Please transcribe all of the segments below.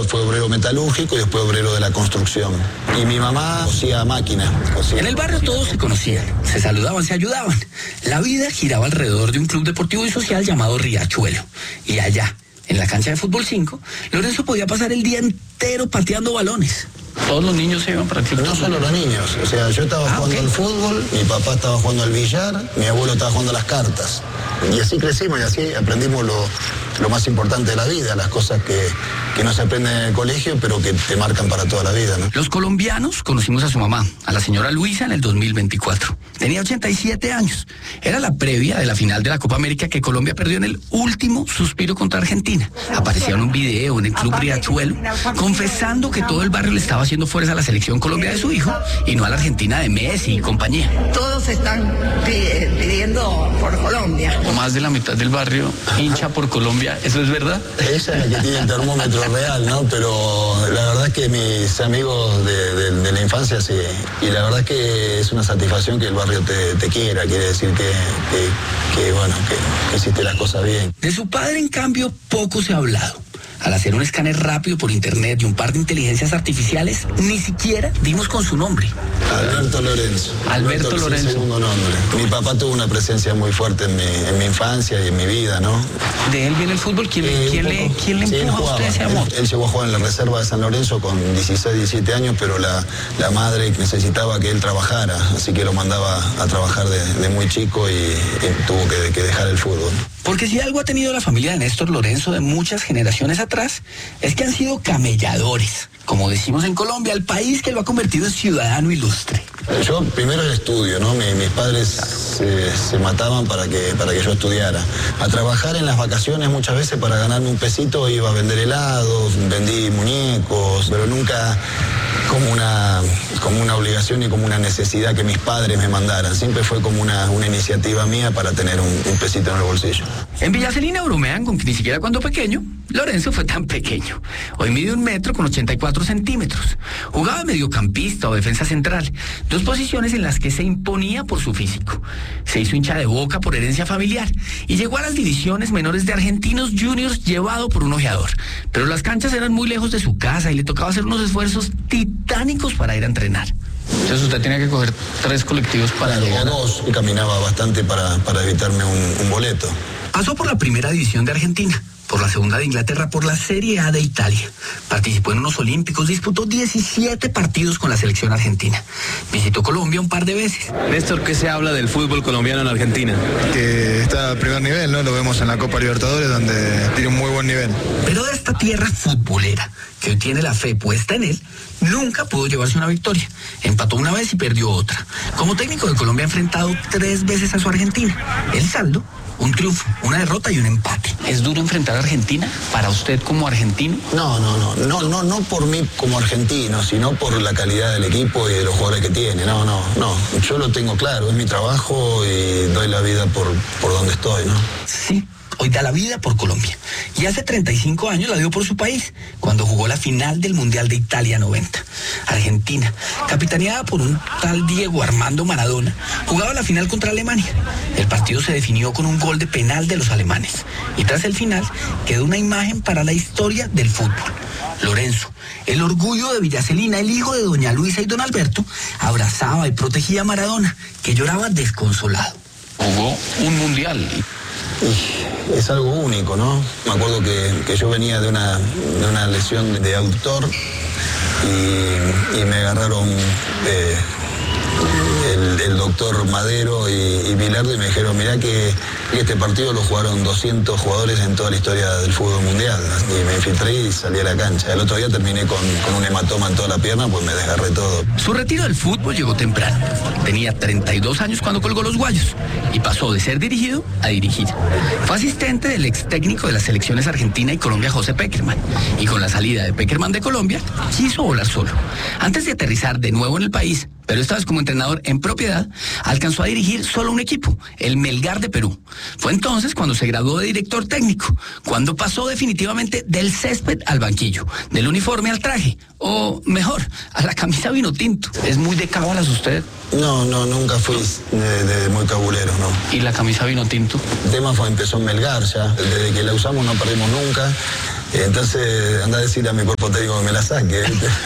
Fue obrero metalúrgico y después obrero de la construcción. Y mi mamá cosía máquina. En el barrio todos se conocían, se saludaban, se ayudaban. La vida giraba alrededor de un club deportivo y social llamado Riachuelo. Y allá, en la cancha de fútbol 5, Lorenzo podía pasar el día entero pateando balones. Todos los niños se iban para el club. No solo los niños, o sea, yo estaba jugando al fútbol, mi papá estaba jugando al billar, mi abuelo estaba jugando a las cartas. Y así crecimos y así aprendimos lo más importante de la vida, las cosas que no se aprenden en el colegio, pero que te marcan para toda la vida, ¿no? Los colombianos conocimos a su mamá, a la señora Luisa, en el 2024. Tenía 87 años. Era la previa de la final de la Copa América que Colombia perdió en el último suspiro contra Argentina. Aparecía en un video en el Club Riachuelo, confesando que todo el barrio le estaba haciendo fuerza a la selección Colombia de su hijo y no a la Argentina de Messi y compañía. Todos están pidiendo por Colombia. Más de la mitad del barrio hincha por Colombia, ¿eso es verdad? Esa es la que tiene el termómetro real, ¿no? Pero la verdad es que mis amigos de la infancia sí. Y la verdad es que es una satisfacción que el barrio te quiera, quiere decir que hiciste las cosas bien. De su padre, en cambio, poco se ha hablado. Al hacer un escáner rápido por internet y un par de inteligencias artificiales, ni siquiera dimos con su nombre. Alberto Lorenzo. Alberto Lorenzo. Segundo nombre. Mi papá tuvo una presencia muy fuerte en mi infancia y en mi vida, ¿no? ¿De él viene el fútbol? ¿Quién le empuja a usted ese amor? Él llegó a jugar en la reserva de San Lorenzo con 16, 17 años, pero la madre necesitaba que él trabajara, así que lo mandaba a trabajar de muy chico y tuvo que dejar el fútbol. Porque si algo ha tenido la familia de Néstor Lorenzo de muchas generaciones atrás, es que han sido camelladores. Como decimos en Colombia, el país que lo ha convertido en ciudadano ilustre. Yo primero el estudio, ¿no? Mis padres se mataban para que yo estudiara. A trabajar en las vacaciones muchas veces para ganarme un pesito iba a vender helados, vendí muñecos, pero nunca como una obligación y como una necesidad que mis padres me mandaran. Siempre fue como una iniciativa mía para tener un pesito en el bolsillo. En Villa Celina bromean con que ni siquiera cuando pequeño, Lorenzo fue tan pequeño. Hoy mide 1,84 m. Jugaba mediocampista o defensa central, dos posiciones en las que se imponía por su físico. Se hizo hincha de Boca por herencia familiar y llegó a las divisiones menores de Argentinos Juniors llevado por un ojeador. Pero las canchas eran muy lejos de su casa y le tocaba hacer unos esfuerzos titánicos para ir a entrenar. Entonces usted tenía que coger 3 colectivos para llegar. O 2, y caminaba bastante para evitarme un boleto. Pasó por la primera división de Argentina, por la segunda de Inglaterra, por la Serie A de Italia. Participó en unos Olímpicos, disputó 17 partidos con la selección argentina. Visitó Colombia un par de veces. Néstor, ¿qué se habla del fútbol colombiano en Argentina? Que está a primer nivel, ¿no? Lo vemos en la Copa Libertadores, donde tiene un muy buen nivel. Pero de esta tierra futbolera, que hoy tiene la fe puesta en él, nunca pudo llevarse una victoria. Empató una vez y perdió otra. Como técnico de Colombia ha enfrentado 3 veces a su Argentina. El saldo: un triunfo, una derrota y un empate. ¿Es duro enfrentar a Argentina para usted como argentino? No por mí como argentino, sino por la calidad del equipo y de los jugadores que tiene. No. Yo lo tengo claro, es mi trabajo y doy la vida por donde estoy, ¿no? Sí. Hoy da la vida por Colombia. Y hace 35 años la dio por su país, cuando jugó la final del Mundial de Italia 90. Argentina, capitaneada por un tal Diego Armando Maradona, jugaba la final contra Alemania. El partido se definió con un gol de penal de los alemanes. Y tras el final, quedó una imagen para la historia del fútbol. Lorenzo, el orgullo de Villa Celina, el hijo de doña Luisa y don Alberto, abrazaba y protegía a Maradona, que lloraba desconsolado. Jugó un mundial. Es algo único, ¿no? Me acuerdo que yo venía de una lesión de aductor y me agarraron el doctor Madero y Bilardo y me dijeron, mirá que este partido lo jugaron 200 jugadores en toda la historia del fútbol mundial. Y me infiltré y salí a la cancha. El otro día terminé con un hematoma en toda la pierna, pues me desgarré todo. Su retiro del fútbol llegó temprano. Tenía 32 años cuando colgó los guayos y pasó de ser dirigido a dirigir. Fue asistente del ex técnico de las selecciones Argentina y Colombia, José Pekerman. Y con la salida de Pekerman de Colombia, quiso volar solo. Antes de aterrizar de nuevo en el país, pero esta vez como entrenador en propiedad, alcanzó a dirigir solo un equipo, el Melgar de Perú. Fue entonces cuando se graduó de director técnico, cuando pasó definitivamente del césped al banquillo, del uniforme al traje, o mejor, a la camisa vino tinto. ¿Es muy de cábalas usted? No, nunca fui de muy cabulero, ¿no? ¿Y la camisa vino tinto? El tema empezó en Melgar ya, desde que la usamos no perdimos nunca. Entonces anda a decirle a mi cuerpo técnico que me la saque.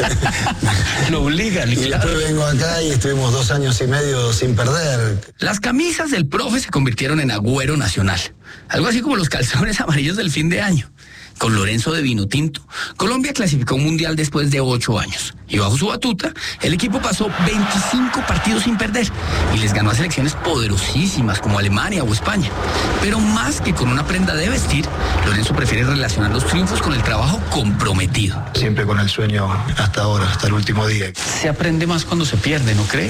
Lo obligan. Y después vengo acá y estuvimos 2 años y medio sin perder. Las camisas del profe se convirtieron en agüero nacional. Algo así como los calzones amarillos del fin de año. Con Lorenzo de Vinotinto, Colombia clasificó a un mundial después de 8 años. Y bajo su batuta, el equipo pasó 25 partidos sin perder y les ganó a selecciones poderosísimas como Alemania o España. Pero más que con una prenda de vestir, Lorenzo prefiere relacionar los triunfos con el trabajo comprometido. Siempre con el sueño hasta ahora, hasta el último día. Se aprende más cuando se pierde, ¿no cree?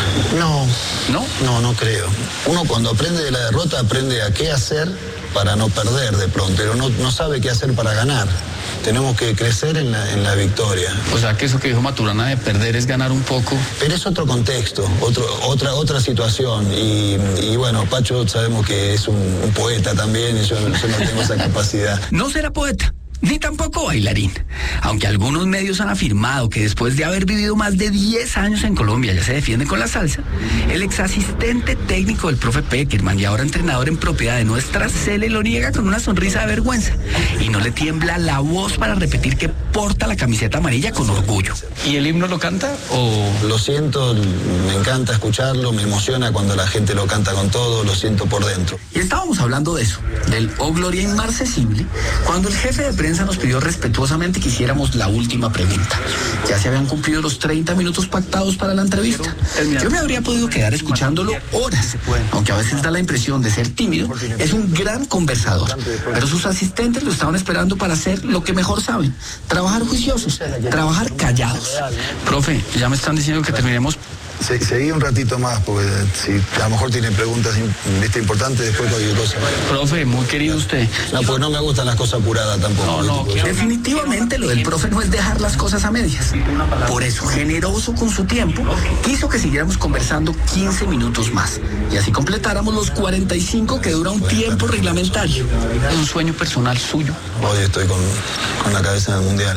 No. ¿No? No creo. Uno cuando aprende de la derrota aprende a qué hacer para no perder de pronto, pero no sabe qué hacer para ganar. Tenemos que crecer en la victoria. O sea que eso que dijo Maturana de perder es ganar un poco. Pero es otro contexto, otra situación. Y bueno, Pacho sabemos que es un poeta también y yo no tengo esa capacidad. No será poeta, ni tampoco bailarín. Aunque algunos medios han afirmado que después de haber vivido más de 10 años en Colombia ya se defiende con la salsa, el ex asistente técnico del profe Pekerman y ahora entrenador en propiedad de nuestra Cele lo niega con una sonrisa de vergüenza y no le tiembla la voz para repetir que porta la camiseta amarilla con orgullo. ¿Y el himno lo canta o...? Lo siento, me encanta escucharlo, me emociona cuando la gente lo canta con todo, lo siento por dentro. Y estábamos hablando de eso, del Oh Gloria Inmarcesible, cuando el jefe de prensa nos pidió respetuosamente que hiciéramos la última pregunta. Ya se habían cumplido los 30 minutos pactados para la entrevista. Yo me habría podido quedar escuchándolo horas, aunque a veces da la impresión de ser tímido. Es un gran conversador, pero sus asistentes lo estaban esperando para hacer lo que mejor saben, trabajar juiciosos, trabajar callados. Profe, ya me están diciendo que terminemos. Seguí un ratito más, porque si a lo mejor tienen preguntas importantes, después cualquier cosa. Profe, muy querido usted. No, pues no me gustan las cosas apuradas tampoco. No, definitivamente lo del profe no es dejar las cosas a medias. Por eso, generoso con su tiempo, quiso que siguiéramos conversando 15 minutos más y así completáramos los 45 que dura un tiempo reglamentario. Es un sueño personal suyo. Hoy estoy con la cabeza en el mundial.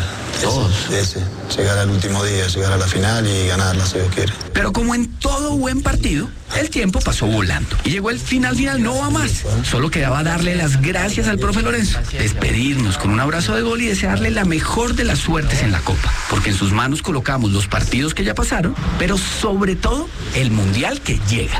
Ese, llegar al último día, llegar a la final y ganarla, si Dios quiere. Pero como en todo buen partido, el tiempo pasó volando. Y llegó el final, no va más. Solo quedaba darle las gracias al profe Lorenzo, despedirnos con un abrazo de gol y desearle la mejor de las suertes en la Copa. Porque en sus manos colocamos los partidos que ya pasaron, pero sobre todo el mundial que llega.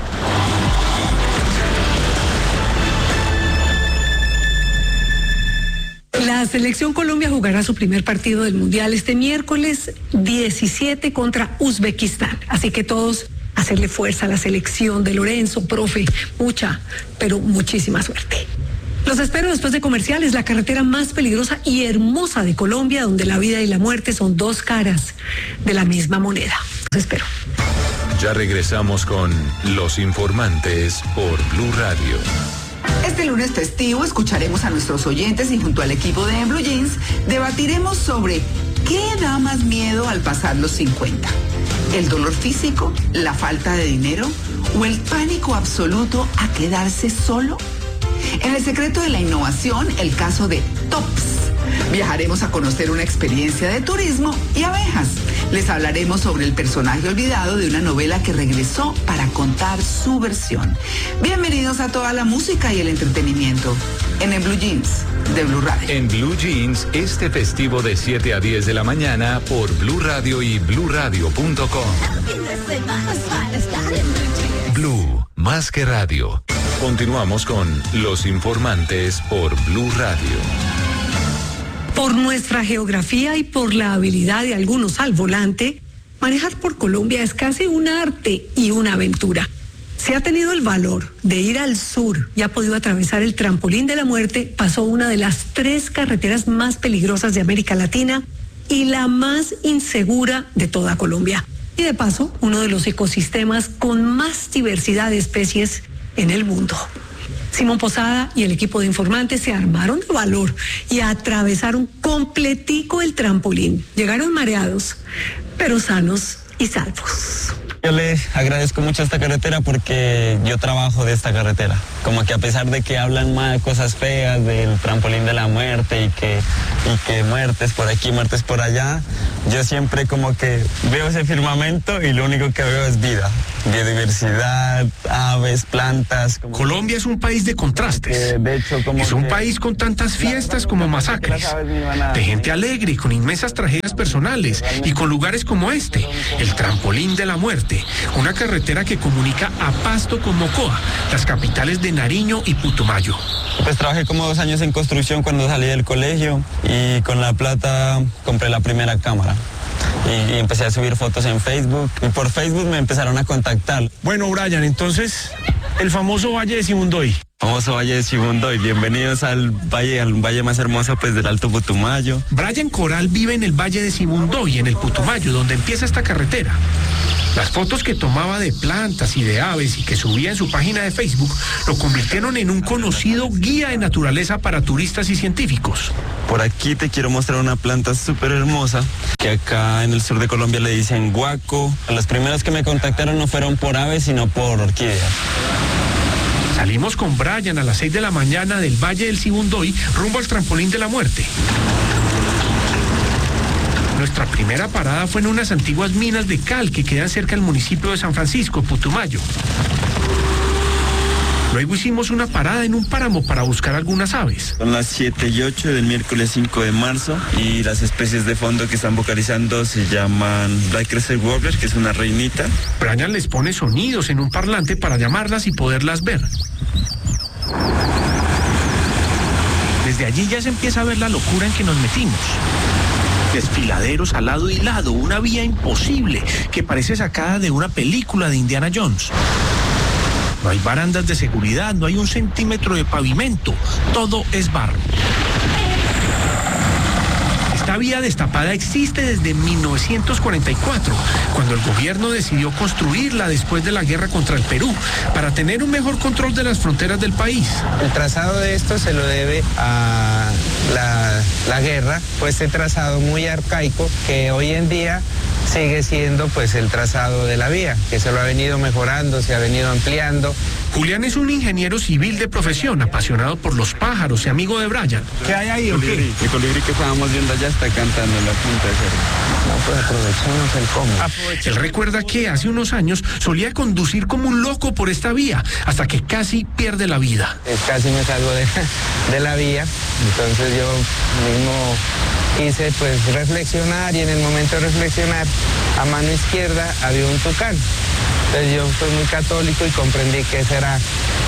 La Selección Colombia jugará su primer partido del Mundial este miércoles 17 contra Uzbekistán. Así que todos hacerle fuerza a la selección de Lorenzo, profe. Mucha, pero muchísima suerte. Los espero después de comerciales, la carretera más peligrosa y hermosa de Colombia, donde la vida y la muerte son dos caras de la misma moneda. Los espero. Ya regresamos con Los Informantes por Blue Radio. Este lunes festivo escucharemos a nuestros oyentes y junto al equipo de En Blue Jeans debatiremos sobre qué da más miedo al pasar los 50. ¿El dolor físico, la falta de dinero o el pánico absoluto a quedarse solo? En El secreto de la innovación, el caso de Tops. Viajaremos a conocer una experiencia de turismo y abejas. Les hablaremos sobre el personaje olvidado de una novela que regresó para contar su versión. Bienvenidos a toda la música y el entretenimiento en el Blue Jeans de Blue Radio. En Blue Jeans, este festivo de 7 a 10 de la mañana por Blue Radio y BlueRadio.com. Blue, más que radio. Continuamos con Los Informantes por Blue Radio. Por nuestra geografía y por la habilidad de algunos al volante, manejar por Colombia es casi un arte y una aventura. Si ha tenido el valor de ir al sur y ha podido atravesar el trampolín de la muerte, pasó una de las 3 carreteras más peligrosas de América Latina y la más insegura de toda Colombia. Y de paso, uno de los ecosistemas con más diversidad de especies en el mundo. Simón Posada y el equipo de informantes se armaron de valor y atravesaron completico el trampolín. Llegaron mareados, pero sanos y salvos. Yo le agradezco mucho esta carretera porque yo trabajo de esta carretera. Como que a pesar de que hablan más de cosas feas, del trampolín de la muerte y que muertes por aquí, muertes por allá, yo siempre como que veo ese firmamento y lo único que veo es vida. biodiversidad, aves, plantas. Colombia es un país de contrastes. De hecho, es un país con tantas fiestas como masacres, de gente alegre, con inmensas tragedias personales y con lugares como este, el trampolín de la muerte, una carretera que comunica a Pasto con Mocoa, las capitales de Nariño y Putumayo. Pues trabajé como 2 años en construcción cuando salí del colegio y con la plata compré la primera cámara. Y empecé a subir fotos en Facebook y por Facebook me empezaron a contactar. Bueno, Brian, entonces, el famoso Valle de Sibundoy. Famoso Valle de Sibundoy, bienvenidos al valle más hermoso pues del Alto Putumayo. Brian Coral vive en el Valle de Sibundoy, en el Putumayo, donde empieza esta carretera. Las fotos que tomaba de plantas y de aves y que subía en su página de Facebook lo convirtieron en un conocido guía de naturaleza para turistas y científicos. Por aquí te quiero mostrar una planta súper hermosa que acá en el sur de Colombia le dicen guaco. Los primeros que me contactaron no fueron por aves sino por orquídeas. Salimos con Brian a las 6 de la mañana del Valle del Sibundoy rumbo al trampolín de la muerte. Nuestra primera parada fue en unas antiguas minas de cal que quedan cerca del municipio de San Francisco, Putumayo. Luego hicimos una parada en un páramo para buscar algunas aves. Son las 7 y 8 del miércoles 5 de marzo y las especies de fondo que están vocalizando se llaman Black Crested Warbler, que es una reinita. Brian les pone sonidos en un parlante para llamarlas y poderlas ver. Desde allí ya se empieza a ver la locura en que nos metimos. Desfiladeros al lado y lado, una vía imposible que parece sacada de una película de Indiana Jones. No hay barandas de seguridad, no hay un centímetro de pavimento, todo es barro. Esta vía destapada existe desde 1944, cuando el gobierno decidió construirla después de la guerra contra el Perú, para tener un mejor control de las fronteras del país. El trazado de esto se lo debe a la guerra, pues este trazado muy arcaico que hoy en día sigue siendo pues el trazado de la vía, que se lo ha venido mejorando, se ha venido ampliando. Julián es un ingeniero civil de profesión, apasionado por los pájaros y amigo de Brian. ¿Qué hay ahí o qué? El colibrí que estábamos viendo allá está cantando en la punta de cerro. No, pues aprovechemos el cómo. Él recuerda que hace unos años solía conducir como un loco por esta vía, hasta que casi pierde la vida. Casi me salgo de la vía, entonces yo mismo hice pues reflexionar y en el momento de reflexionar a mano izquierda había un tucán. Entonces yo soy muy católico y comprendí que ese era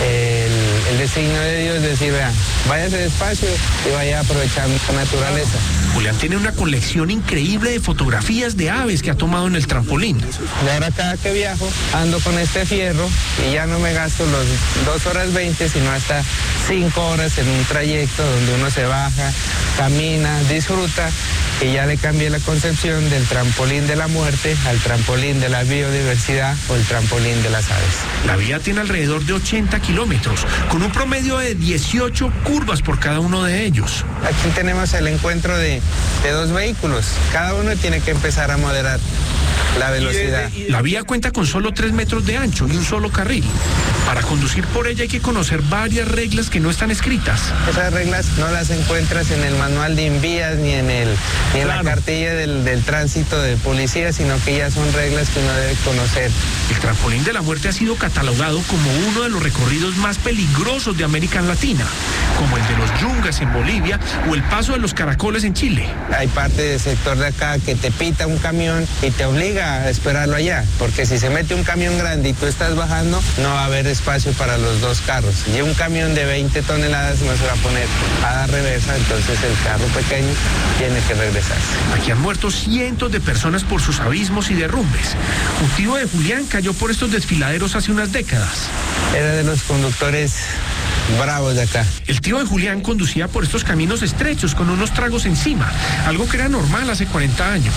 el designio de Dios, decir, vean, váyase despacio y vaya aprovechando la naturaleza. Julián tiene una colección increíble de fotografías de aves que ha tomado en el trampolín. Y ahora cada que viajo ando con este fierro y ya no me gasto los 2 horas 20, sino hasta 5 horas en un trayecto donde uno se baja, camina, disfruta. Y ya le cambié la concepción del trampolín de la muerte al trampolín de la biodiversidad o el trampolín de las aves. La vía tiene alrededor de 80 kilómetros, con un promedio de 18 curvas por cada uno de ellos. Aquí tenemos el encuentro de 2 vehículos. Cada uno tiene que empezar a moderar la velocidad. La vía cuenta con solo 3 metros de ancho y un solo carril. Para conducir por ella hay que conocer varias reglas que no están escritas. Esas reglas no las encuentras en el manual de Invías ni en la cartilla del tránsito de policía, sino que ya son reglas que uno debe conocer. El trampolín de la muerte ha sido catalogado como uno de los recorridos más peligrosos de América Latina, como el de los Yungas en Bolivia o el paso de los Caracoles en Chile. Hay parte del sector de acá que te pita un camión y te obliga a esperarlo allá, porque si se mete un camión grande y tú estás bajando, no va a haber espacio para los 2 carros. Y un camión de 20 toneladas no se va a poner a dar reversa, entonces el carro pequeño tiene que regresarse. Aquí han muerto cientos de personas por sus abismos y derrumbes. Un tío de Julián cayó por estos desfiladeros hace unas décadas. Era de los conductores bravos de acá. El tío de Julián conducía por estos caminos estrechos con unos tragos encima, algo que era normal hace 40 años.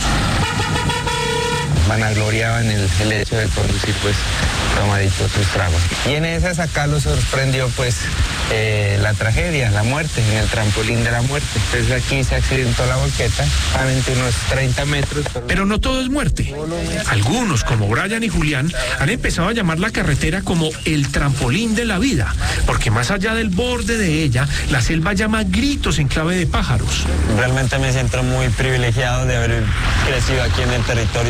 Vanagloriaban el hecho de conducir pues tomaditos sus tragos. Y en esas acá lo sorprendió pues la tragedia, la muerte, en el trampolín de la muerte. Entonces aquí se accidentó la banqueta, solamente unos 30 metros. Pero no todo es muerte. Algunos, como Brian y Julián, han empezado a llamar la carretera como el trampolín de la vida, porque más allá del borde de ella, la selva llama gritos en clave de pájaros. Realmente me siento muy privilegiado de haber crecido aquí en el territorio, en el Putumayo.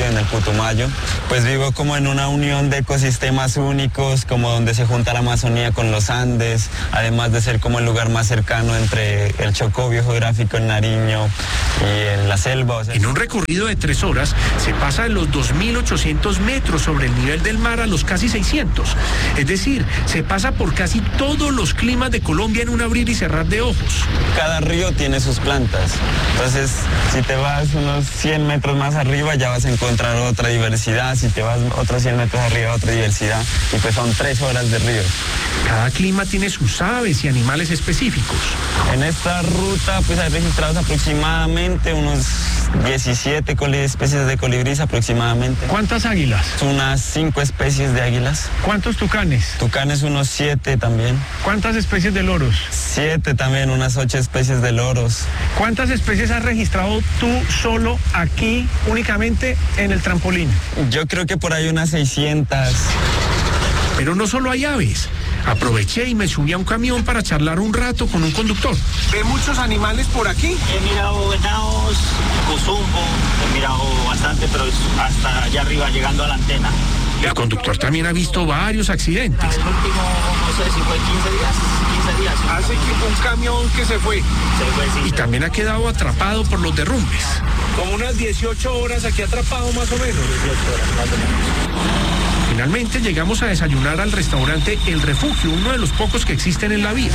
Putumayo. Pues vivo como en una unión de ecosistemas únicos, como donde se junta la Amazonía con los Andes, además de ser como el lugar más cercano entre el Chocó biogeográfico en Nariño y en la selva. O sea, en un recorrido de 3 horas se pasa de los 2.800 metros sobre el nivel del mar a los casi 600. Es decir, se pasa por casi todos los climas de Colombia en un abrir y cerrar de ojos. Cada río tiene sus plantas. Entonces, si te vas unos 100 metros más arriba, ya vas a encontrar otra diversidad. Si te vas otros 100 metros arriba, otra diversidad. Y pues son 3 horas de río. Cada clima tiene sus aves y animales específicos. En esta ruta, pues hay registrados aproximadamente unos 17 especies de colibríes aproximadamente. ¿Cuántas águilas? Unas 5 especies de águilas. ¿Cuántos tucanes? Tucanes unos 7 también. ¿Cuántas especies de loros? 7 también, unas 8 especies de loros. ¿Cuántas especies has registrado tú solo aquí, únicamente en el trampolín? Yo creo que por ahí unas 600. Pero no solo hay aves. Aproveché y me subí a un camión para charlar un rato con un conductor. ¿Ve muchos animales por aquí? He mirado venados, cozumbo, he mirado bastante, pero hasta allá arriba, llegando a la antena. El conductor también ha visto varios accidentes. El último, no sé si fue 15 días. Hace que un camión que se fue. Sí. Y también ha quedado atrapado por los derrumbes. Como unas 18 horas aquí atrapado más o menos. 18 horas más o menos. Finalmente llegamos a desayunar al restaurante El Refugio, uno de los pocos que existen en la vía.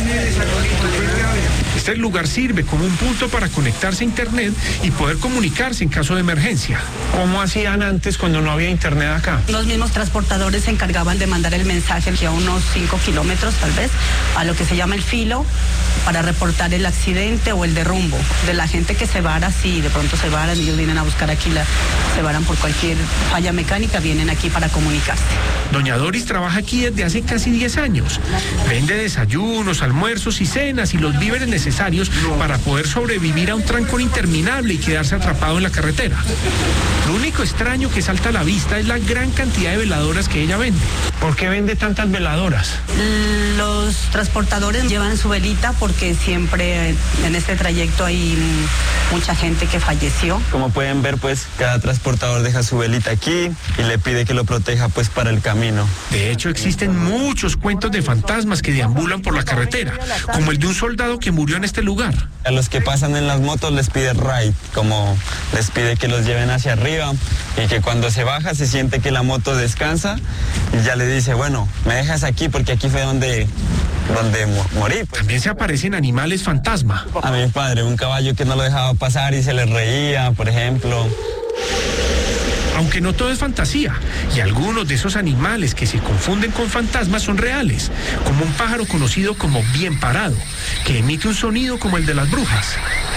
Este lugar sirve como un punto para conectarse a internet y poder comunicarse en caso de emergencia. ¿Cómo hacían antes cuando no había internet acá? Los mismos transportadores se encargaban de mandar el mensaje a unos 5 kilómetros tal vez, a lo que se llama el filo, para reportar el accidente o el derrumbo. De la gente que se vara, sí, de pronto se varan, ellos vienen a buscar aquí, se varan por cualquier falla mecánica, vienen aquí para comunicarse. Doña Doris trabaja aquí desde hace casi 10 años. Vende desayunos, almuerzos y cenas y los víveres necesarios para poder sobrevivir a un trancón interminable y quedarse atrapado en la carretera. Lo único extraño que salta a la vista es la gran cantidad de veladoras que ella vende. ¿Por qué vende tantas veladoras? Los transportadores llevan su velita porque siempre en este trayecto hay mucha gente que falleció. Como pueden ver, pues cada transportador deja su velita aquí y le pide que lo proteja pues para el camino. De hecho, existen muchos cuentos de fantasmas que deambulan por la carretera, como el de un soldado que murió en este lugar. A los que pasan en las motos les pide ride, como les pide que los lleven hacia arriba y que cuando se baja se siente que la moto descansa y ya le dice, bueno, me dejas aquí porque aquí fue donde morí. Pues. También se aparecen animales fantasma. A mi padre, un caballo que no lo dejaba pasar y se le reía, por ejemplo. Aunque no todo es fantasía, y algunos de esos animales que se confunden con fantasmas son reales, como un pájaro conocido como bien parado, que emite un sonido como el de las brujas.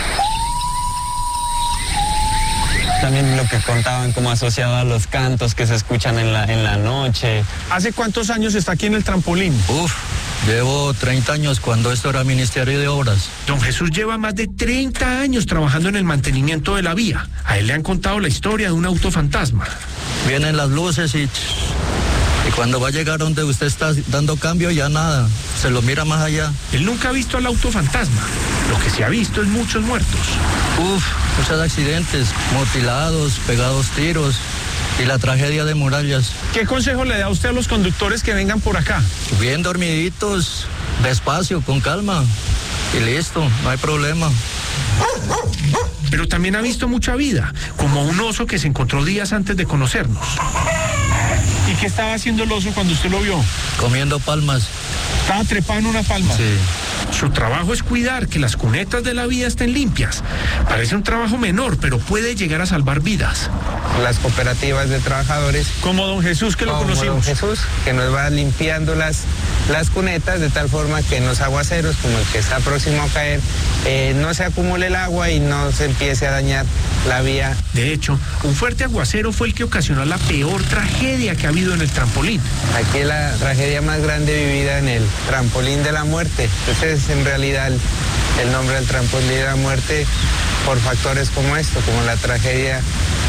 También lo que contaban como asociado a los cantos que se escuchan en la noche. ¿Hace cuántos años está aquí en el trampolín? Llevo 30 años cuando esto era Ministerio de Obras. Don Jesús lleva más de 30 años trabajando en el mantenimiento de la vía. A él le han contado la historia de un auto fantasma. Vienen las luces y cuando va a llegar donde usted está dando cambio ya nada, se lo mira más allá. Él nunca ha visto al auto fantasma. Lo que se ha visto es muchos muertos. Muchos accidentes, mutilados, pegados tiros. Y la tragedia de Murallas. ¿Qué consejo le da usted a los conductores que vengan por acá? Bien dormiditos, despacio, con calma. Y listo, no hay problema. Pero también ha visto mucha vida, como un oso que se encontró días antes de conocernos. ¿Y qué estaba haciendo el oso cuando usted lo vio? Comiendo palmas. ¿Estaba trepado en una palma? Sí. Su trabajo es cuidar que las cunetas de la vía estén limpias. Parece un trabajo menor, pero puede llegar a salvar vidas. Las cooperativas de trabajadores. Como don Jesús, que lo conocimos. Don Jesús, que nos va limpiando las cunetas de tal forma que en los aguaceros, como el que está próximo a caer, no se acumule el agua y no se empiece a dañar la vía. De hecho, un fuerte aguacero fue el que ocasionó la peor tragedia que ha habido en el trampolín. Aquí es la tragedia más grande vivida en el trampolín de la muerte. Ese es en realidad el nombre del trampolín de la muerte por factores como esto, como la tragedia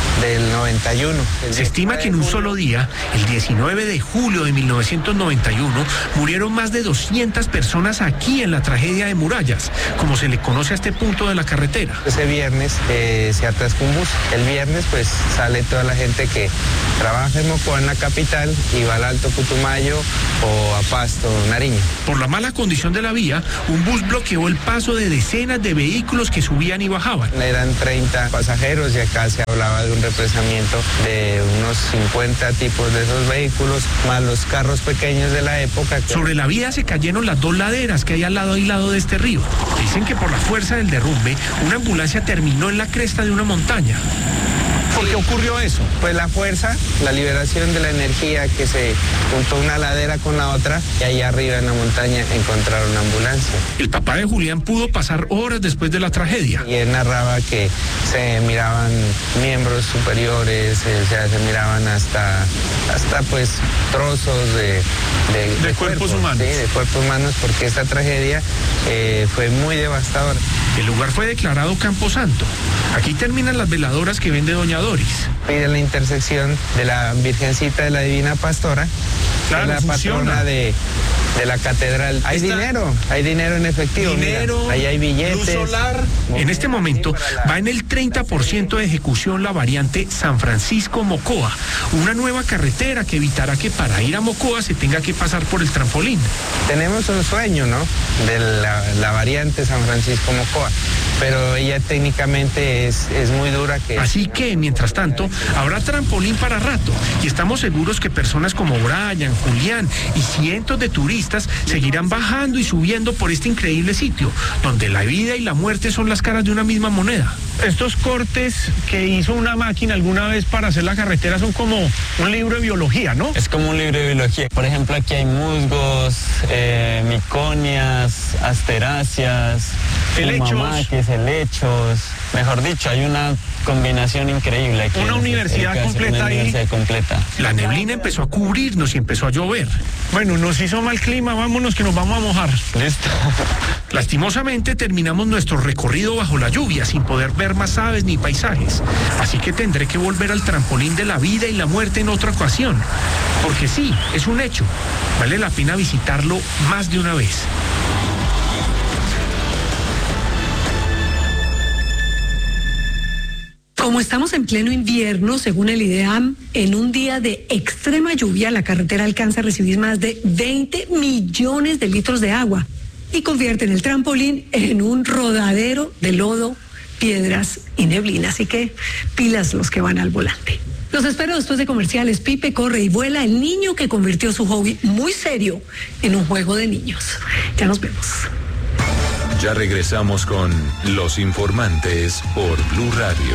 del 91. Se estima que en un solo día, el 19 de julio de 1991, murieron más de 200 personas aquí en la tragedia de Murallas, como se le conoce a este punto de la carretera. Ese viernes se atascó un bus. El viernes pues sale toda la gente que trabaja en Mocoa, en la capital, y va al Alto Putumayo o a Pasto, Nariño. Por la mala condición de la vía, un bus bloqueó el paso de decenas de vehículos que subían y bajaban. Eran 30 pasajeros y acá se hablaba de un represamiento de unos 50 tipos de esos vehículos, más los carros pequeños de la época. Sobre la vía se cayeron las dos laderas que hay al lado y lado de este río. Dicen que por la fuerza del derrumbe, una ambulancia terminó en la cresta de una montaña. ¿Por qué ocurrió eso? Pues la fuerza, la liberación de la energía que se juntó una ladera con la otra, y ahí arriba en la montaña encontraron una ambulancia. El papá de Julián pudo pasar horas después de la tragedia. Y él narraba que se miraban miembros superiores, se miraban hasta pues trozos de cuerpos humanos. Sí, de cuerpos humanos, porque esta tragedia fue muy devastadora. El lugar fue declarado Camposanto. Aquí terminan las veladoras que vende doña Doris. Pide la intersección de la Virgencita de la Divina Pastora, claro, que es la patrona de la catedral. Hay dinero en efectivo. Dinero, mira, ahí hay billetes. Luz solar. En este momento va en el 30% de ejecución la variante San Francisco-Mocoa, una nueva carretera que evitará que para ir a Mocoa se tenga que pasar por el trampolín. Tenemos un sueño, ¿no?, de la variante San Francisco-Mocoa, pero ella técnicamente es muy dura. Así que, mientras tanto, habrá trampolín para rato, y estamos seguros que personas como Brian, Julián y cientos de turistas seguirán bajando y subiendo por este increíble sitio, donde la vida y la muerte son las caras de una misma moneda. Estos cortes que hizo una máquina alguna vez para hacer la carretera son como un libro de biología, ¿no? Es como un libro de biología. Por ejemplo, aquí hay musgos, miconias, asteráceas, helechos. Mejor dicho, hay una combinación increíble aquí. Una universidad completa. La neblina empezó a cubrirnos y empezó a llover. Bueno, nos hizo mal clima, vámonos que nos vamos a mojar. Listo. Lastimosamente terminamos nuestro recorrido bajo la lluvia sin poder ver más aves ni paisajes. Así que tendré que volver al trampolín de la vida y la muerte en otra ocasión. Porque sí, es un hecho. Vale la pena visitarlo más de una vez. Como estamos en pleno invierno, según el IDEAM, en un día de extrema lluvia, la carretera alcanza a recibir más de 20 millones de litros de agua y convierte el trampolín en un rodadero de lodo, piedras y neblina. Así que pilas los que van al volante. Los espero después de comerciales. Pipe corre y vuela, el niño que convirtió su hobby muy serio en un juego de niños. Ya nos vemos. Ya regresamos con Los Informantes por Blue Radio.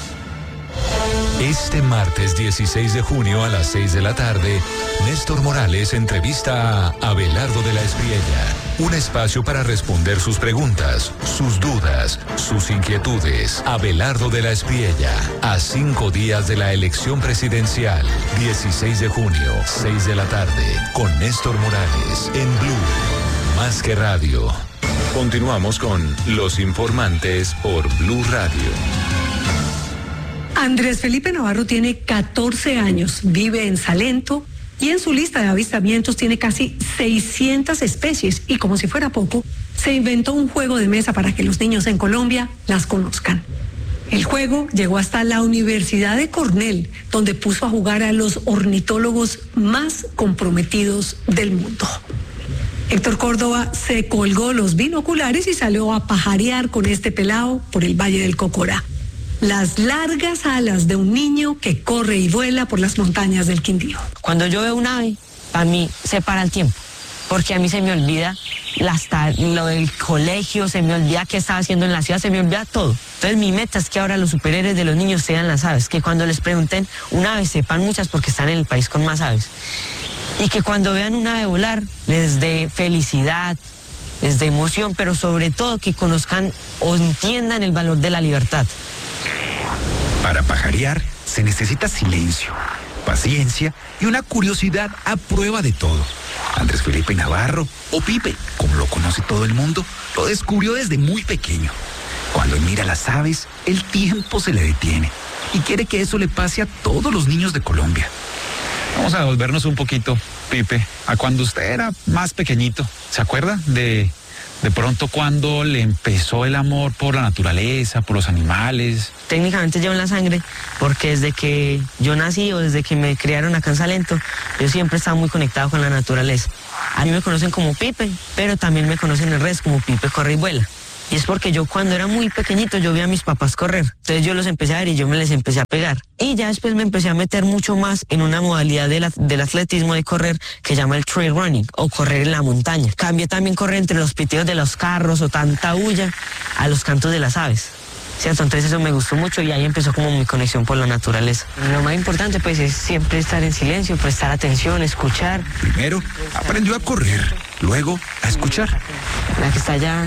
Este martes 16 de junio a las 6 de la tarde, Néstor Morales entrevista a Abelardo de la Espriella. Un espacio para responder sus preguntas, sus dudas, sus inquietudes. Abelardo de la Espriella, a 5 días de la elección presidencial. 16 de junio, 6 de la tarde, con Néstor Morales, en Blue, más que radio. Continuamos con Los Informantes por Blue Radio. Andrés Felipe Navarro tiene 14 años, vive en Salento y en su lista de avistamientos tiene casi 600 especies y, como si fuera poco, se inventó un juego de mesa para que los niños en Colombia las conozcan. El juego llegó hasta la Universidad de Cornell, donde puso a jugar a los ornitólogos más comprometidos del mundo. Héctor Córdoba se colgó los binoculares y salió a pajarear con este pelao por el Valle del Cocora. Las largas alas de un niño que corre y vuela por las montañas del Quindío. Cuando yo veo un ave, para mí se para el tiempo, porque a mí se me olvida lo del colegio, se me olvida qué estaba haciendo en la ciudad, se me olvida todo. Entonces mi meta es que ahora los superhéroes de los niños sean las aves, que cuando les pregunten un ave sepan muchas porque están en el país con más aves. Y que cuando vean un ave volar les dé felicidad, les dé emoción, pero sobre todo que conozcan o entiendan el valor de la libertad. Para pajarear se necesita silencio, paciencia y una curiosidad a prueba de todo. Andrés Felipe Navarro, o Pipe, como lo conoce todo el mundo, lo descubrió desde muy pequeño. Cuando mira las aves, el tiempo se le detiene. y quiere que eso le pase a todos los niños de Colombia. Vamos a devolvernos un poquito, Pipe, a cuando usted era más pequeñito. ¿Se acuerda de pronto cuando le empezó el amor por la naturaleza, por los animales? Técnicamente llevo en la sangre, porque desde que yo nací o desde que me criaron acá en Salento, yo siempre estaba muy conectado con la naturaleza. A mí me conocen como Pipe, pero también me conocen en redes como Pipe Corre y Vuela. Y es porque yo cuando era muy pequeñito yo vi a mis papás correr. Entonces yo los empecé a ver y yo me les empecé a pegar. Y ya después me empecé a meter mucho más en una modalidad del atletismo de correr que llama el trail running o correr en la montaña. Cambié también correr entre los pitidos de los carros o tanta bulla a los cantos de las aves. ¿Cierto? Entonces eso me gustó mucho y ahí empezó como mi conexión por la naturaleza. Lo más importante pues es siempre estar en silencio, prestar atención, escuchar. Primero aprendió a correr, luego a escuchar. La que está allá,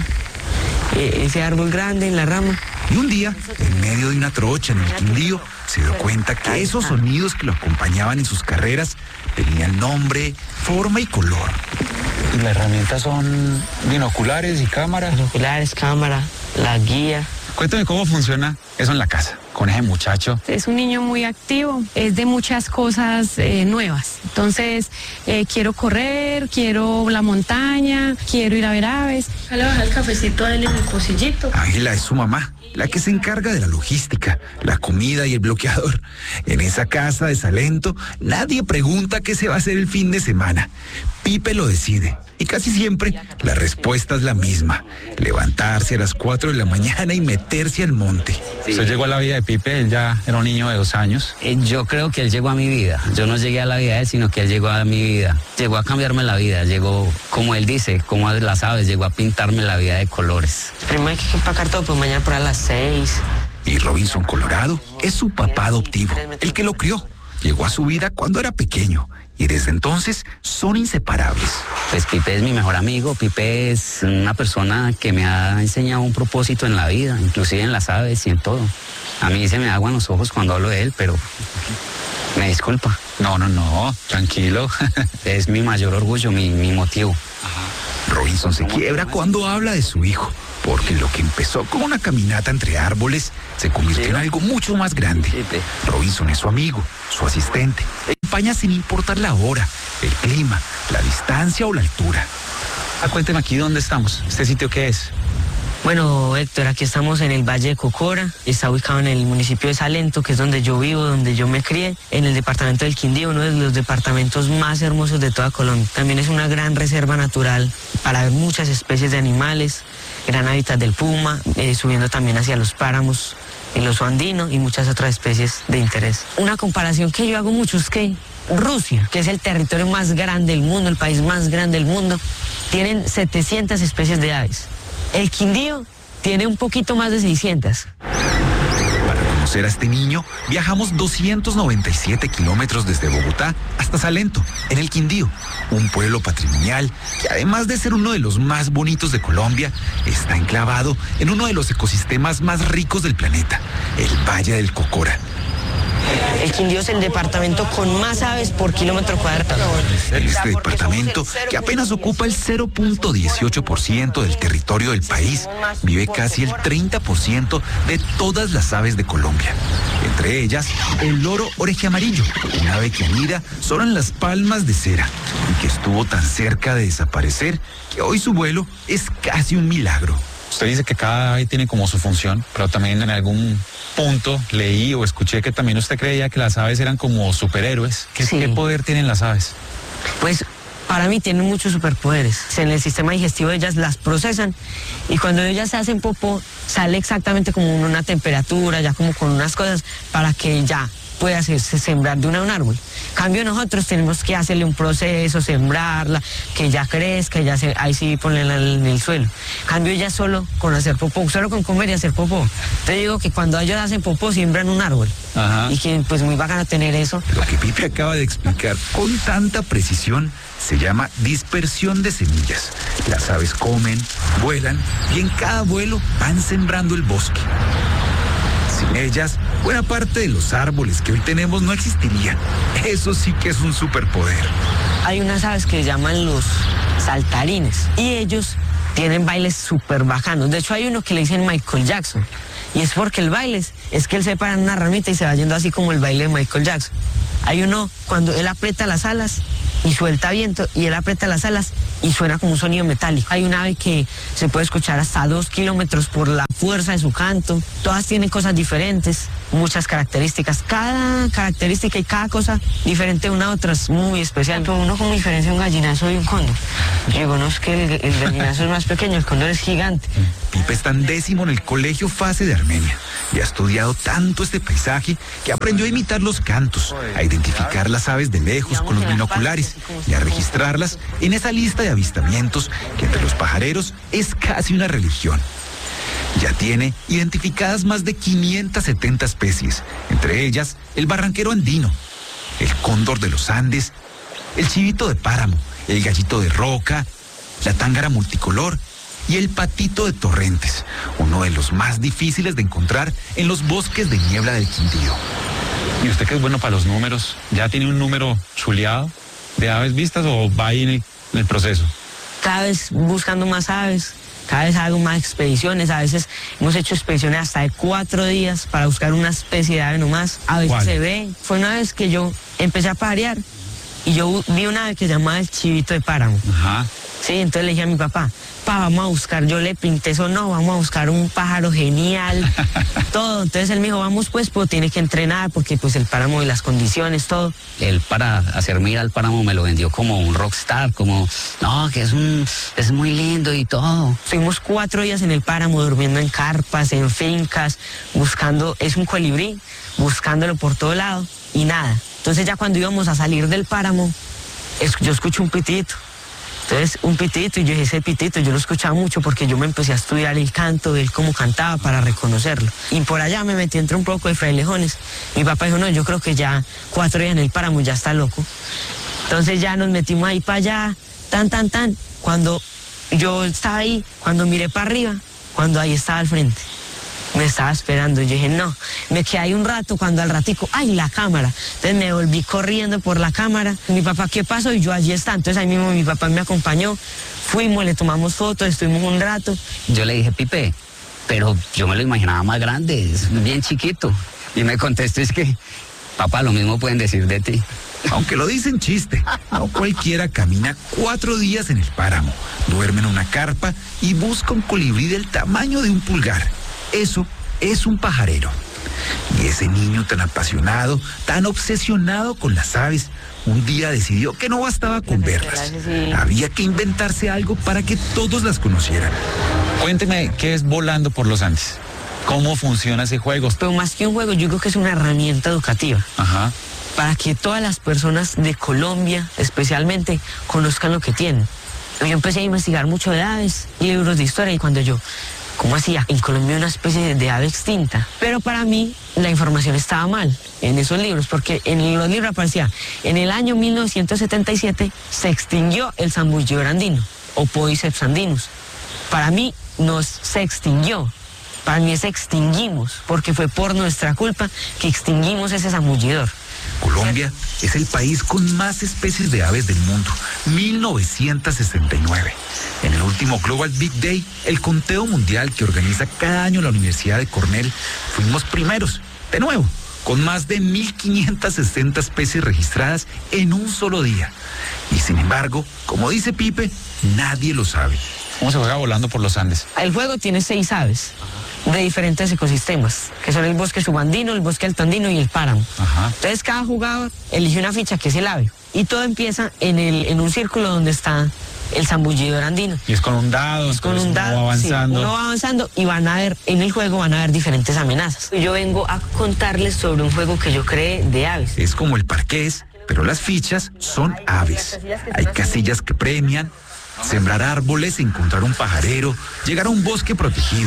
ese árbol grande en la rama. Y un día, en medio de una trocha en el Quindío, se dio cuenta que esos sonidos que lo acompañaban en sus carreras tenían nombre, forma y color. ¿Y las herramientas son binoculares y cámaras? Binoculares, cámara, la guía. Cuéntame cómo funciona eso en la casa con ese muchacho. Es un niño muy activo, es de muchas cosas nuevas. Entonces, quiero correr, quiero la montaña, quiero ir a ver aves. Le bajar el cafecito a él en el pocillito. Ángela es su mamá, la que se encarga de la logística, la comida y el bloqueador. En esa casa de Salento, nadie pregunta qué se va a hacer el fin de semana. Pipe lo decide. Y casi siempre la respuesta es la misma: levantarse a las 4 de la mañana y meterse al monte. Usted llegó a la vida de Pipe, él ya era un niño de 2 años. Yo creo que él llegó a mi vida. Yo no llegué a la vida de él, sino que él llegó a mi vida. Llegó a cambiarme la vida, llegó, como él dice, como las aves, llegó a pintarme la vida de colores. Primero hay que empacar todo, pues mañana por a las 6. Y Robinson Colorado es su papá adoptivo, el que lo crió. Llegó a su vida cuando era pequeño y desde entonces son inseparables. Pues Pipe es mi mejor amigo. Pipe es una persona que me ha enseñado un propósito en la vida, inclusive en las aves y en todo. A mí se me aguan los ojos cuando hablo de él, pero me disculpa. No, tranquilo. Es mi mayor orgullo, mi motivo. Robinson se quiebra cuando habla de su hijo, porque lo que empezó como una caminata entre árboles se convirtió en algo mucho más grande. Robinson es su amigo, su asistente. Le acompaña sin importar la hora, el clima, la distancia o la altura. Cuénteme aquí dónde estamos. ¿Este sitio qué es? Bueno, Héctor, aquí estamos en el Valle de Cocora. Está ubicado en el municipio de Salento, que es donde yo vivo, donde yo me crié, en el departamento del Quindío, uno de los departamentos más hermosos de toda Colombia. También es una gran reserva natural para ver muchas especies de animales, gran hábitat del puma, subiendo también hacia los páramos, el oso andino y muchas otras especies de interés. Una comparación que yo hago mucho es que Rusia, que es el territorio más grande del mundo, el país más grande del mundo, tienen 700 especies de aves. El Quindío tiene un poquito más de 600. Para conocer a este niño, viajamos 297 kilómetros desde Bogotá hasta Salento, en el Quindío, un pueblo patrimonial que además de ser uno de los más bonitos de Colombia, está enclavado en uno de los ecosistemas más ricos del planeta, el Valle del Cocora. El Quindío es el departamento con más aves por kilómetro cuadrado. En este departamento, que apenas ocupa el 0.18% del territorio del país, vive casi el 30% de todas las aves de Colombia. Entre ellas, el loro oreje amarillo, un ave que anida solo en las palmas de cera y que estuvo tan cerca de desaparecer que hoy su vuelo es casi un milagro. Usted dice que cada ave tiene como su función, pero también en algún punto leí o escuché que también usted creía que las aves eran como superhéroes. ¿Qué poder tienen las aves? Pues para mí tienen muchos superpoderes. En el sistema digestivo ellas las procesan y cuando ellas se hacen popó sale exactamente como una temperatura, ya como con unas cosas para que ya puede hacerse sembrar de un árbol. Cambio nosotros tenemos que hacerle un proceso, sembrarla, que ya crezca, ahí sí ponerla en el suelo. Cambio ya solo con hacer popó, solo con comer y hacer popó. Te digo que cuando ellos hacen popó siembran un árbol. Ajá. Y que pues muy bacano tener eso. Lo que Pipe acaba de explicar con tanta precisión se llama dispersión de semillas. Las aves comen, vuelan y en cada vuelo van sembrando el bosque. Sin ellas, buena parte de los árboles que hoy tenemos no existirían. Eso sí que es un superpoder. Hay unas aves que se llaman los saltarines y ellos tienen bailes súper bacanos. De hecho, hay uno que le dicen Michael Jackson. Y es porque el baile es que él se para en una ramita y se va yendo así como el baile de Michael Jackson. Hay uno cuando él aprieta las alas y suelta viento, y él aprieta las alas y suena como un sonido metálico. Hay un ave que se puede escuchar hasta 2 kilómetros por la fuerza de su canto. Todas tienen cosas diferentes, muchas características. Cada característica y cada cosa diferente una a otra es muy especial. Pero uno como diferencia un gallinazo y un cóndor. Digo, no es que el gallinazo es más pequeño, el cóndor es gigante. Pipe está en 10º en el colegio Fase de Armenia y ha estudiado tanto este paisaje que aprendió a imitar los cantos, a identificar las aves de lejos con los binoculares y a registrarlas en esa lista de avistamientos que entre los pajareros es casi una religión. Ya tiene identificadas más de 570 especies, entre ellas el barranquero andino, el cóndor de los Andes, el chivito de páramo, el gallito de roca, la tángara multicolor y el patito de torrentes, uno de los más difíciles de encontrar en los bosques de niebla del Quindío. ¿Y usted que es bueno para los números? ¿Ya tiene un número chuleado de aves vistas o va ahí en el proceso? Cada vez buscando más aves, cada vez hago más expediciones. A veces hemos hecho expediciones hasta de 4 días para buscar una especie de ave nomás. A veces ¿Cuál? se ve. Fue una vez que yo empecé a pajarear y yo vi una ave que se llamaba el chivito de páramo. Ajá. Sí, entonces le dije a mi papá, vamos a buscar, yo le pinté eso, no, vamos a buscar un pájaro genial, todo. Entonces él me dijo, vamos pues, pero tiene que entrenar porque pues el páramo y las condiciones, todo. Él para hacerme ir al páramo me lo vendió como un rockstar, como, no, que es muy lindo y todo. Estuvimos 4 días en el páramo, durmiendo en carpas, en fincas, buscando, es un colibrí, buscándolo por todo lado y nada. Entonces ya cuando íbamos a salir del páramo, yo escuché un pitito. Entonces, un pitito, y yo dije, ese pitito, yo lo escuchaba mucho porque yo me empecé a estudiar el canto de él, cómo cantaba para reconocerlo. Y por allá me metí entre un poco de frailejones. Mi papá dijo, no, yo creo que ya 4 días en el páramo ya está loco. Entonces ya nos metimos ahí para allá, tan. Cuando yo estaba ahí, cuando miré para arriba, cuando ahí estaba al frente. Me estaba esperando, yo dije, no, me quedé ahí un rato, cuando al ratico, ¡ay, la cámara! Entonces me volví corriendo por la cámara, mi papá, ¿qué pasó? Y yo, allí está. Entonces ahí mismo mi papá me acompañó, fuimos, le tomamos fotos, estuvimos un rato. Yo le dije, Pipe, pero yo me lo imaginaba más grande, es bien chiquito. Y me contestó, es que, papá, lo mismo pueden decir de ti. Aunque lo dicen chiste, no cualquiera camina 4 días en el páramo, duerme en una carpa y busca un colibrí del tamaño de un pulgar. Eso es un pajarero. Y ese niño tan apasionado, tan obsesionado con las aves, un día decidió que no bastaba con verlas. Había que inventarse algo para que todos las conocieran. Cuénteme, ¿qué es Volando por los Andes? ¿Cómo funciona ese juego? Pero más que un juego, yo creo que es una herramienta educativa. Ajá. Para que todas las personas de Colombia, especialmente, conozcan lo que tienen. Yo empecé a investigar mucho de aves, libros de historia, y cuando yo, ¿cómo hacía? En Colombia una especie de ave extinta. Pero para mí la información estaba mal en esos libros, porque en los libros aparecía, en el año 1977 se extinguió el zambullidor andino, o Podiceps andinus. Para mí no se extinguió, para mí es extinguimos, porque fue por nuestra culpa que extinguimos ese zambullidor. Colombia es el país con más especies de aves del mundo, 1969. En el último Global Big Day, el conteo mundial que organiza cada año la Universidad de Cornell, fuimos primeros, de nuevo, con más de 1.560 especies registradas en un solo día. Y sin embargo, como dice Pipe, nadie lo sabe. ¿Cómo se juega Volando por los Andes? El juego tiene 6 aves de diferentes ecosistemas, que son el bosque subandino, el bosque altoandino y el páramo. Ajá. Entonces cada jugador elige una ficha que es el ave. Y todo empieza en un círculo donde está el zambullidor andino. Y es con un dado, es con un dado, uno va avanzando. Sí, uno va avanzando y en el juego van a haber diferentes amenazas. Yo vengo a contarles sobre un juego que yo creé de aves. Es como el parqués, pero las fichas son aves. Hay casillas que premian, sembrar árboles, encontrar un pajarero, llegar a un bosque protegido.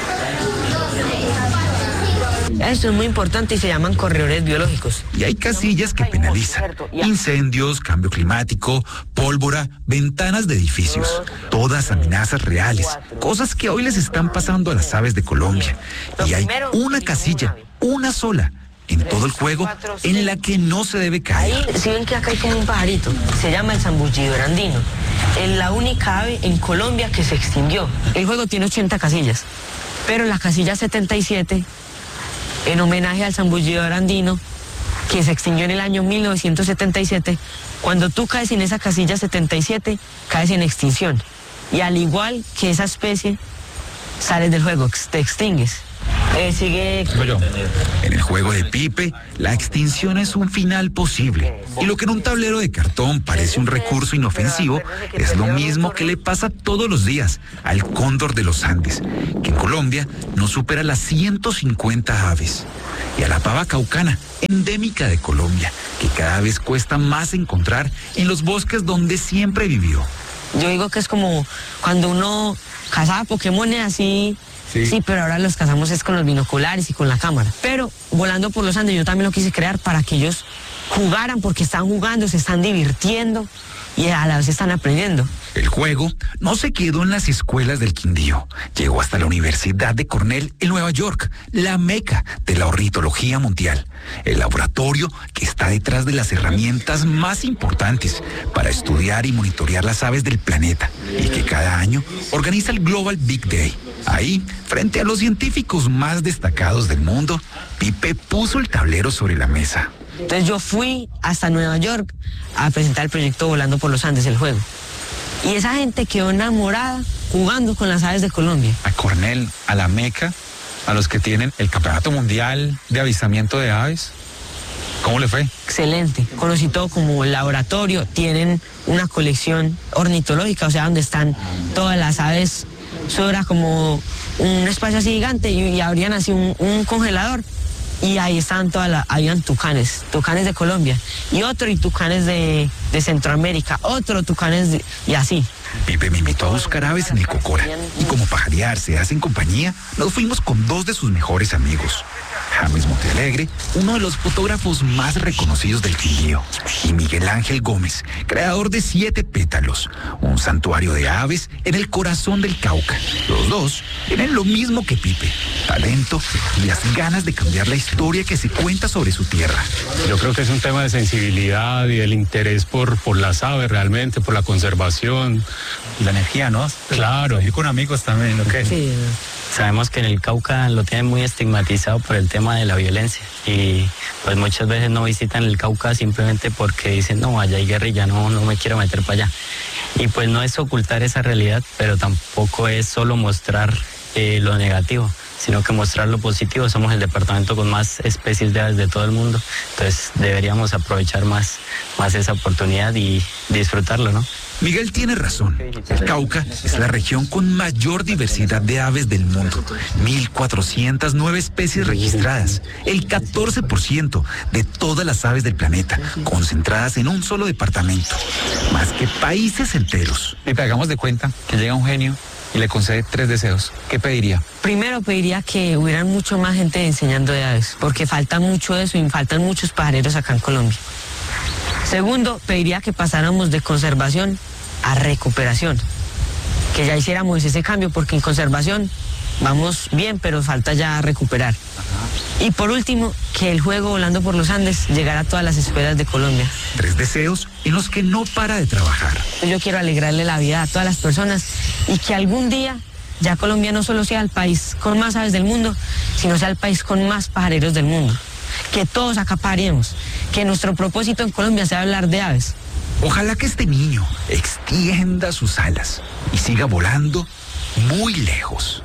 Esto es muy importante y se llaman corredores biológicos. Y hay casillas que penalizan. Incendios, cambio climático, pólvora, ventanas de edificios. Todas amenazas reales. Cosas que hoy les están pasando a las aves de Colombia. Y hay una casilla, una sola, en todo el juego, en la que no se debe caer. Ahí, si ven que acá hay como un pajarito, se llama el zambullidor andino. Es la única ave en Colombia que se extinguió. El juego tiene 80 casillas. Pero la casilla 77, en homenaje al zambullidor andino, que se extinguió en el año 1977, cuando tú caes en esa casilla 77, caes en extinción. Y al igual que esa especie, sales del juego, te extingues. Sigue. En el juego de Pipe, la extinción es un final posible. Y lo que en un tablero de cartón parece un recurso inofensivo, es lo mismo que le pasa todos los días al cóndor de los Andes, que en Colombia no supera las 150 aves. Y a la pava caucana, endémica de Colombia, que cada vez cuesta más encontrar en los bosques donde siempre vivió. Yo digo que es como cuando uno cazaba Pokémon así. Sí, pero ahora los cazamos es con los binoculares y con la cámara. Pero Volando por los Andes yo también lo quise crear para que ellos jugaran, porque están jugando, se están divirtiendo y a la vez están aprendiendo. El juego no se quedó en las escuelas del Quindío. Llegó hasta la Universidad de Cornell en Nueva York, la meca de la ornitología mundial. El laboratorio que está detrás de las herramientas más importantes para estudiar y monitorear las aves del planeta y que cada año organiza el Global Big Day. Ahí, frente a los científicos más destacados del mundo, Pipe puso el tablero sobre la mesa. Entonces yo fui hasta Nueva York a presentar el proyecto Volando por los Andes, el juego. Y esa gente quedó enamorada jugando con las aves de Colombia. A Cornell, a la meca, a los que tienen el campeonato mundial de avistamiento de aves. ¿Cómo le fue? Excelente. Conocí todo como el laboratorio. Tienen una colección ornitológica, o sea, donde están todas las aves. Eso era como un espacio así gigante y abrían así un congelador. Y ahí estaban habían tucanes de Colombia, y tucanes de Centroamérica, tucanes y así. Pipe me invitó a buscar aves en el Cocora, y como pajarear se hace en compañía, nos fuimos con dos de sus mejores amigos. James Montealegre, uno de los fotógrafos más reconocidos del Quindío, y Miguel Ángel Gómez, creador de 7 Pétalos, un santuario de aves en el corazón del Cauca. Los dos tienen lo mismo que Pipe, talento y las ganas de cambiar la historia que se cuenta sobre su tierra. Yo creo que es un tema de sensibilidad y el interés por las aves realmente, por la conservación. Y la energía, ¿no? Claro. Y con amigos también, ¿ok? Sí. Sabemos que en el Cauca lo tienen muy estigmatizado por el tema de la violencia y pues muchas veces no visitan el Cauca simplemente porque dicen no, allá hay guerrilla, no me quiero meter para allá. Y pues no es ocultar esa realidad, pero tampoco es solo mostrar lo negativo, sino que mostrar lo positivo. Somos el departamento con más especies de aves de todo el mundo, entonces deberíamos aprovechar más esa oportunidad y disfrutarlo, ¿no? Miguel tiene razón. El Cauca es la región con mayor diversidad de aves del mundo. 1.409 especies registradas, el 14% de todas las aves del planeta, concentradas en un solo departamento, más que países enteros. Y hagamos de cuenta que llega un genio y le concede 3 deseos. ¿Qué pediría? Primero pediría que hubieran mucho más gente enseñando de aves, porque falta mucho de eso y faltan muchos pajareros acá en Colombia. Segundo, pediría que pasáramos de conservación a recuperación, que ya hiciéramos ese cambio, porque en conservación vamos bien, pero falta ya recuperar. Y por último, que el juego Volando por los Andes llegara a todas las escuelas de Colombia. 3 deseos en los que no para de trabajar. Yo quiero alegrarle la vida a todas las personas y que algún día ya Colombia no solo sea el país con más aves del mundo, sino sea el país con más pajareros del mundo. Que todos acaparemos, que nuestro propósito en Colombia sea hablar de aves. Ojalá que este niño extienda sus alas y siga volando muy lejos.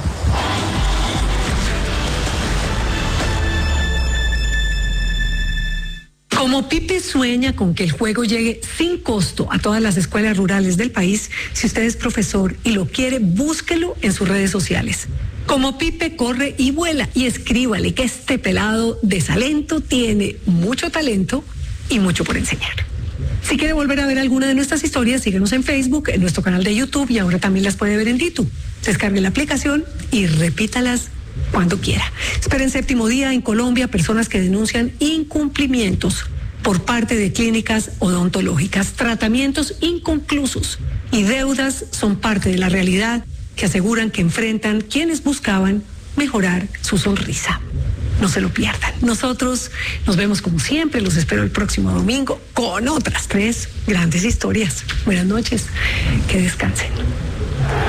Como Pipe sueña con que el juego llegue sin costo a todas las escuelas rurales del país, si usted es profesor y lo quiere, búsquelo en sus redes sociales. Como Pipe corre y vuela, y escríbale que este pelado de Salento tiene mucho talento y mucho por enseñar. Si quiere volver a ver alguna de nuestras historias, síguenos en Facebook, en nuestro canal de YouTube, y ahora también las puede ver en Ditu. Descargue la aplicación y repítalas cuando quiera. Espera en Séptimo Día en Colombia personas que denuncian incumplimientos por parte de clínicas odontológicas, tratamientos inconclusos y deudas son parte de la realidad que aseguran que enfrentan quienes buscaban mejorar su sonrisa. No se lo pierdan. Nosotros nos vemos como siempre, los espero el próximo domingo con otras 3 grandes historias. Buenas noches, que descansen.